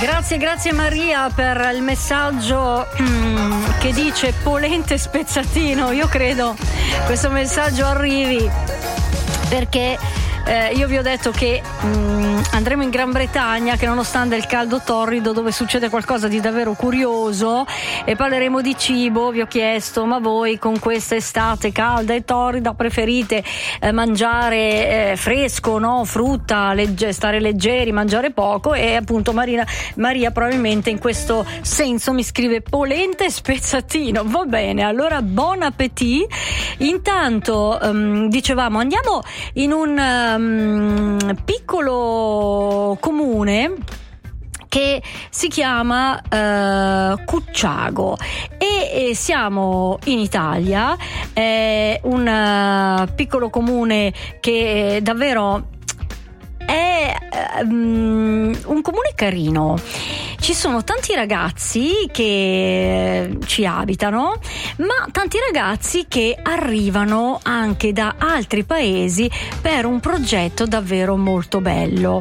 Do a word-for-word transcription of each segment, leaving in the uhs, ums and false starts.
Grazie, grazie Maria per il messaggio mm, che dice polente spezzatino. Io credo questo messaggio arrivi perché Eh, io vi ho detto che mh, andremo in Gran Bretagna, che nonostante il caldo torrido, dove succede qualcosa di davvero curioso, e parleremo di cibo. Vi ho chiesto: ma voi con questa estate calda e torrida preferite eh, mangiare eh, fresco, no? Frutta, legge, stare leggeri, mangiare poco? E appunto Marina, Maria probabilmente in questo senso mi scrive polente e spezzatino. Va bene, allora buon appetito. Intanto um, dicevamo, andiamo in un Um, piccolo comune che si chiama uh, Cucciago e, e siamo in Italia. È un uh, piccolo comune che davvero è um, un comune carino. Ci sono tanti ragazzi che ci abitano, ma tanti ragazzi che arrivano anche da altri paesi per un progetto davvero molto bello.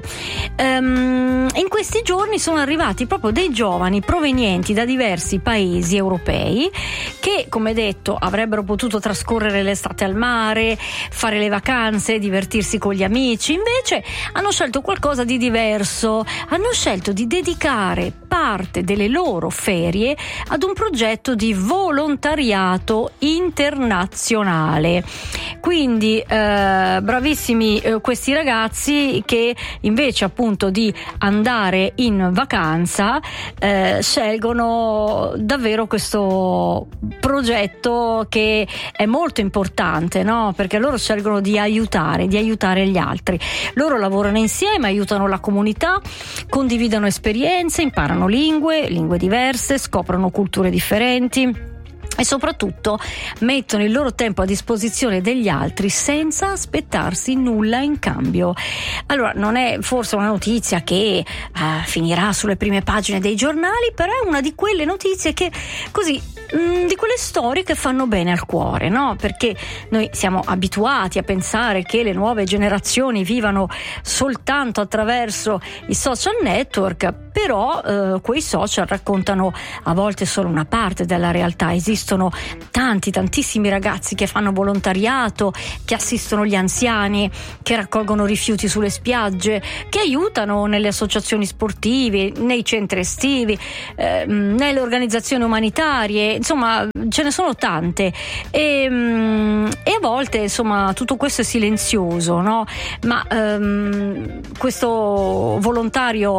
Um, in questi giorni sono arrivati proprio dei giovani provenienti da diversi paesi europei che, come detto, avrebbero potuto trascorrere l'estate al mare, fare le vacanze, divertirsi con gli amici. Invece hanno scelto qualcosa di diverso, hanno scelto di dedicare parte delle loro ferie ad un progetto di volontariato internazionale. Quindi eh, bravissimi eh, questi ragazzi che invece appunto di andare in vacanza eh, scelgono davvero questo progetto che è molto importante, no? Perché loro scelgono di aiutare, di aiutare gli altri. Loro lavorano insieme, aiutano la comunità, condividono esperienze, imparano lingue, lingue diverse, scoprono culture differenti e soprattutto mettono il loro tempo a disposizione degli altri senza aspettarsi nulla in cambio. Allora, non è forse una notizia che uh, finirà sulle prime pagine dei giornali, però è una di quelle notizie che così mh, di quelle storie che fanno bene al cuore, no? Perché noi siamo abituati a pensare che le nuove generazioni vivano soltanto attraverso i social network, però eh, quei social raccontano a volte solo una parte della realtà. Esistono tanti, tantissimi ragazzi che fanno volontariato, che assistono gli anziani, che raccolgono rifiuti sulle spiagge, che aiutano nelle associazioni sportive, nei centri estivi, eh, nelle organizzazioni umanitarie. Insomma, ce ne sono tante e, e a volte insomma tutto questo è silenzioso, no? Ma ehm, questo volontario,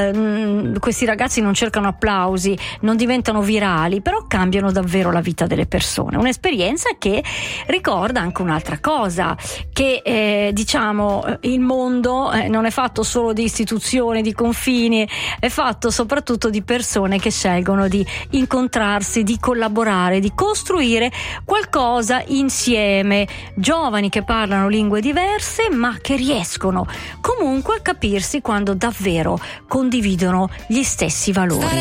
ehm, questi ragazzi non cercano applausi, non diventano virali, però cambiano davvero la vita delle persone. Un'esperienza che ricorda anche un'altra cosa, che eh, diciamo il mondo eh, non è fatto solo di istituzioni, di confini, è fatto soprattutto di persone che scelgono di incontrarsi, di collaborare, di costruire qualcosa insieme, giovani che parlano lingue diverse ma che riescono comunque a capirsi quando davvero condividono gli stessi valori.